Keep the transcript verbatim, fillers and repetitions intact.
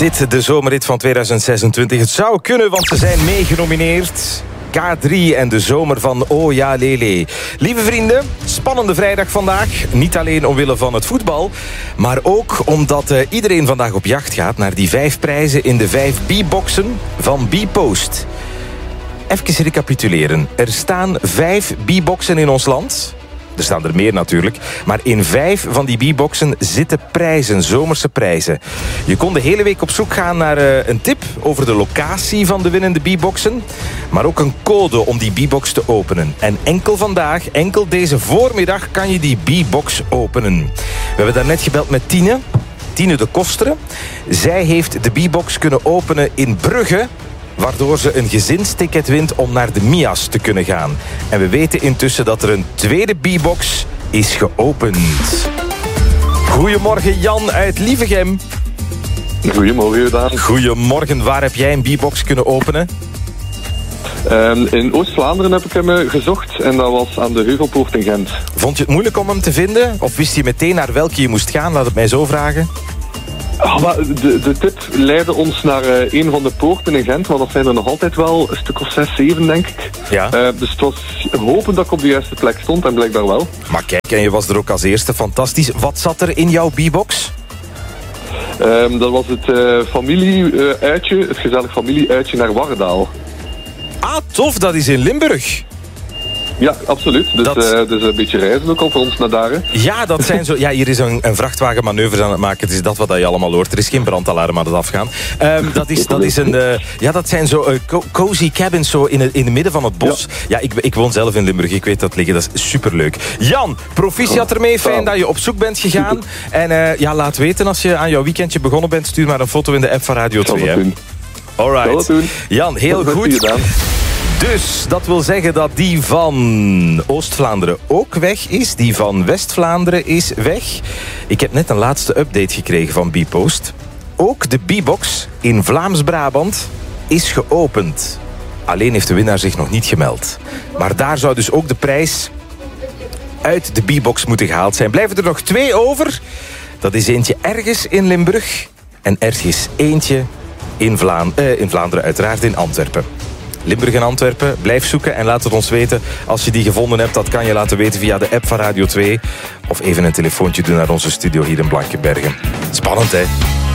dit de zomerrit van tweeduizend zesentwintig? Het zou kunnen, want ze zijn meegenomineerd. K drie en de zomer van Oh Ja Lele. Lieve vrienden, spannende vrijdag vandaag. Niet alleen omwille van het voetbal, maar ook omdat uh, iedereen vandaag op jacht gaat naar die vijf prijzen in de vijf B-boxen van B-Post. Even recapituleren. Er staan vijf B-boxen in ons land. Er staan er meer natuurlijk. Maar in vijf van die B-boxen zitten prijzen, zomerse prijzen. Je kon de hele week op zoek gaan naar uh, een tip over de locatie van de winnende B-boxen. Maar ook een code om die B-box te openen. En enkel vandaag, enkel deze voormiddag kan je die B-box openen. We hebben daarnet gebeld met Tine. Tine de Kosteren. Zij heeft de B-box kunnen openen in Brugge, waardoor ze een gezinsticket wint om naar de Mias te kunnen gaan. En we weten intussen dat er een tweede B-box is geopend. Goedemorgen Jan uit Lievegem. Goedemorgen Daan. Goedemorgen, waar heb jij een B-box kunnen openen? Um, in Oost-Vlaanderen heb ik hem uh, gezocht en dat was aan de Heuvelpoort in Gent. Vond je het moeilijk om hem te vinden? Of wist je meteen naar welke je moest gaan? Laat het mij zo vragen. Oh, maar de, de tip leidde ons naar uh, een van de poorten in Gent, maar dat zijn er nog altijd wel een stuk of zes, zeven, denk ik. Ja. Uh, dus het was hopen dat ik op de juiste plek stond en blijkbaar wel. Maar kijk, en je was er ook als eerste. Fantastisch. Wat zat er in jouw B-box? Um, dat was het uh, familieuitje, het gezellig familieuitje naar Warredaal. Ah, tof. Dat is in Limburg. Ja, absoluut. Dus dat... uh, dus een beetje reizen ook al voor ons naar daar. Hè. Ja, dat zijn zo. Ja, hier is een, een vrachtwagen aan het maken. Het is dat wat je allemaal hoort. Er is geen brandalarm aan het afgaan. Um, dat, is, dat is een. Uh, ja, dat zijn zo uh, co- cozy cabins zo in het, in het midden van het bos. Ja, ja ik, ik woon zelf in Limburg. Ik weet dat liggen. Dat is superleuk. Jan, proficiat ermee. Fijn dat je op zoek bent gegaan. En uh, ja, laat weten als je aan jouw weekendje begonnen bent. Stuur maar een foto in de app van Radio twee. Hè. Alright. Jan, heel goed. Dus dat wil zeggen dat die van Oost-Vlaanderen ook weg is. Die van West-Vlaanderen is weg. Ik heb net een laatste update gekregen van B-Post. Ook de B-box in Vlaams-Brabant is geopend. Alleen heeft de winnaar zich nog niet gemeld. Maar daar zou dus ook de prijs uit de B-box moeten gehaald zijn. Blijven er nog twee over. Dat is eentje ergens in Limburg. En ergens eentje in, Vlaam- uh, in Vlaanderen, uiteraard in Antwerpen. Limburg en Antwerpen, blijf zoeken en laat het ons weten. Als je die gevonden hebt, dat kan je laten weten via de app van Radio twee. Of even een telefoontje doen naar onze studio hier in Blankenbergen. Spannend, hè?